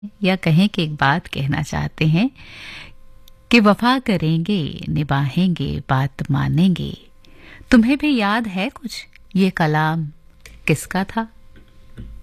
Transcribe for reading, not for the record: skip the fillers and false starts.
या कहें कि एक बात कहना चाहते हैं कि वफा करेंगे, निभाएंगे, बात मानेंगे। तुम्हें भी याद है कुछ ये कलाम किसका था?